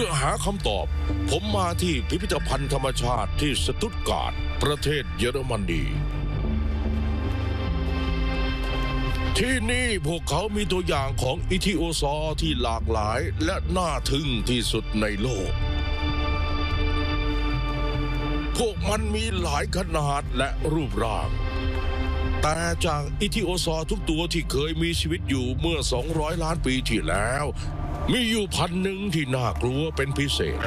พื่อหาคำตอบผมมาที่พิพิธภัณฑ์ธรรมชาติที่สตุตการ์ดประเทศเยอรมนีที่นี่พวกเขามีตัวอย่างของอิทิโอซอร์ที่หลากหลายและน่าทึ่งที่สุดในโลกพวกมันมีหลายขนาดและรูปร่างแต่จากอิทิโอซอร์ทุกตัวที่เคยมีชีวิตอยู่เมื่อ200 ล้านปีที่แล้วมีอยู่พันหนึ่งที่น่ากลัวเป็นพิเศษ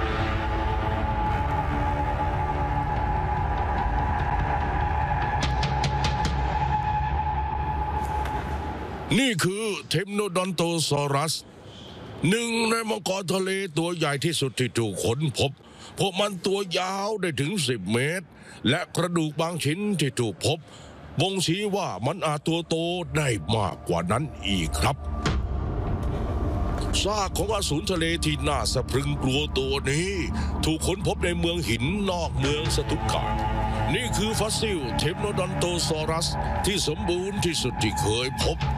นี่คือเทมโนดอนโตซอรัสหนึ่งในมังกรทะเลตัวใหญ่ที่สุดที่ถูกค้นพบพวกมันตัวยาวได้ถึง10 เมตรและกระดูกบางชิ้นที่ถูกพบบ่งชี้ว่ามันอาจตัวโตได้มากกว่านั้นอีกครับซากของอสูรทะเลที่น่าสะพรึงกลัวตัวนี้ถูกค้นพบในเมืองหินนอกเมืองสตุตการ์ดนี่คือฟอสซิลเทมโนดอนโตซอรัสที่สมบูรณ์ที่สุดที่เคยพบ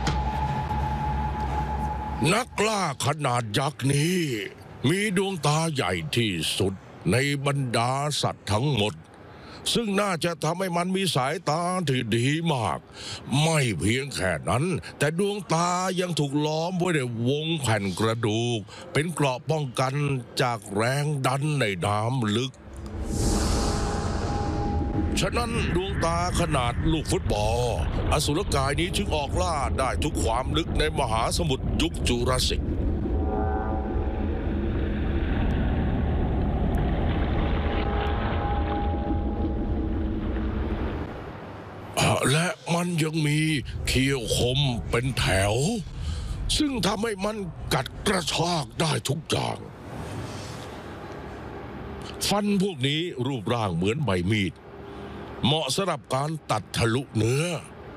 นักล่าขนาดยักษ์นี้มีดวงตาใหญ่ที่สุดในบรรดาสัตว์ทั้งหมดซึ่งน่าจะทำให้มันมีสายตาที่ดีมากไม่เพียงแค่นั้นแต่ดวงตายังถูกล้อมไว้ด้วยวงแผ่นกระดูกเป็นเกราะป้องกันจากแรงดันในน้ำลึกฉะนั้นดวงตาขนาดลูกฟุตบอลอสุรกายนี้จึงออกล่าได้ทุกความลึกในมหาสมุทรยุคจูราสสิกและมันยังมีเขี้ยวคมเป็นแถวซึ่งทำให้มันกัดกระชากได้ทุกอย่างฟันพวกนี้รูปร่างเหมือนใบมีดเหมาะสำหรับการตัดทะลุเนื้อ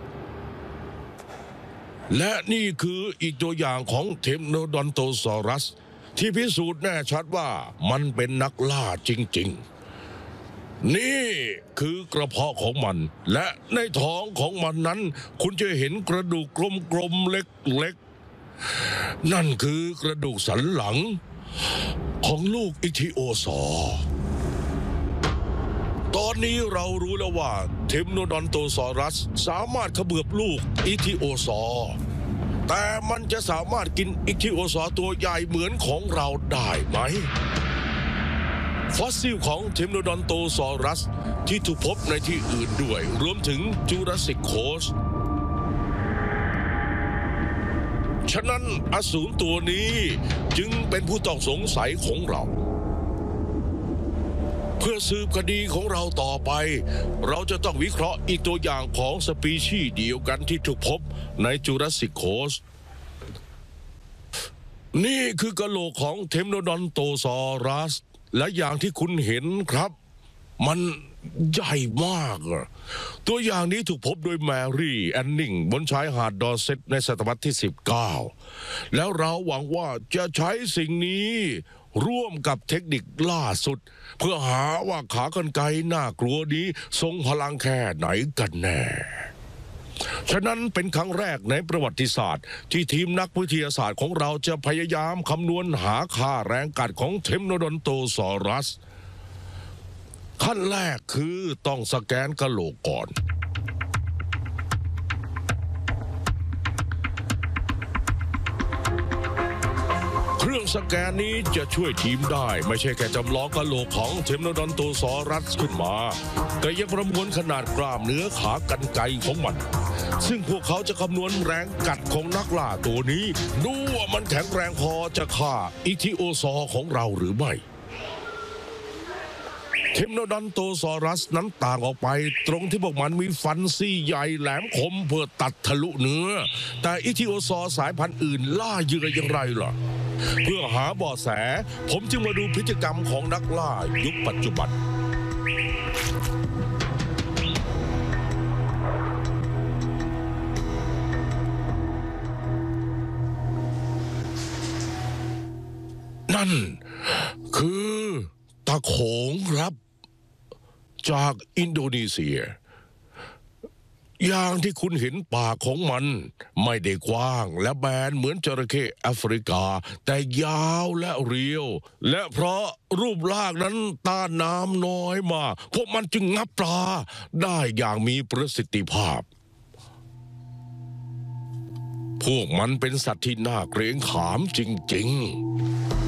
และนี่คืออีกตัวอย่างของเทมโนดอนโตซอรัสที่พิสูจน์แน่ชัดว่ามันเป็นนักล่าจริงๆนี่คือกระเพาะของมันและในท้องของมันนั้นคุณจะเห็นกระดูกกลมๆเล็กๆนั่นคือกระดูกสันหลังของลูกอิทิโอซอร์ตอนนี้เรารู้แล้วว่าเทมโนดอนโตซอรัสสามารถเขมือบลูกอิทิโอซอร์แต่มันจะสามารถกินอิทิโอซอร์ตัวใหญ่เหมือนของเราได้ไหมฟอสซิลของเทมโนดอนโตซอรัสที่ถูกพบในที่อื่นด้วยรวมถึงจูราสสิกโคสต์ฉะนั้นอสูรตัวนี้จึงเป็นผู้ต้องสงสัยของเราเพื่อสืบคดีของเราต่อไปเราจะต้องวิเคราะห์อีกตัวอย่างของสปีชีส์เดียวกันที่ถูกพบในจูราสสิกโคสต์นี่คือกะโหลกของเทมโนดอนโตซอรัสและอย่างที่คุณเห็นครับมันใหญ่มากตัวอย่างนี้ถูกพบโดยแมรี่แอนนิงบนชายหาดดอร์เซตในศตวรรษที่19แล้วเราหวังว่าจะใช้สิ่งนี้ร่วมกับเทคนิคล่าสุดเพื่อหาว่าขากรรไกรน่ากลัวนี้ทรงพลังแค่ไหนกันแน่ฉะนั้นเป็นครั้งแรกในประวัติศาสตร์ที่ทีมนักวิทยาศาสตร์ของเราจะพยายามคำนวณหาค่าแรงกัดของเทมโนดอนโตซอรัสขั้นแรกคือต้องสแกนกะโหลกก่อนเครื่องสแกนนี้จะช่วยทีมได้ไม่ใช่แค่จำลองกะโหลกของเทมโนดอนโตซอรัสขึ้นมาแต่ยังประมวลขนาดกล้ามเนื้อขากรรไกรของมันซึ่งพวกเขาจะคำนวณแรงกัดของนักล่าตัวนี้ดูว่ามันแข็งแรงพอจะฆ่าอิทิโอซอร์ของเราหรือไม่เทมโนดอนโตซอรัสนั้นต่างออกไปตรงที่พวกมันมีฟันซี่ใหญ่แหลมคมเพื่อตัดทะลุเนื้อแต่อิทิโอซอร์สายพันธุ์อื่นล่าเหยื่ออย่างไรล่ะเพื่อหาเบาะแสผมจึงมาดูพฤติกรรมของนักล่ายุคปัจจุบันนั่นคือตะโขงครับจากอินโดนีเซียอย่างที่คุณเห็นปากของมันไม่ได้กว้างและแบนเหมือนจระเข้แอฟริกาแต่ยาวและเรียวและเพราะรูปร่างนั้นต้านน้ำน้อยมากพวกมันจึงงับปลาได้อย่างมีประสิทธิภาพพวกมันเป็นสัตว์ที่น่าเกรงขามจริงๆ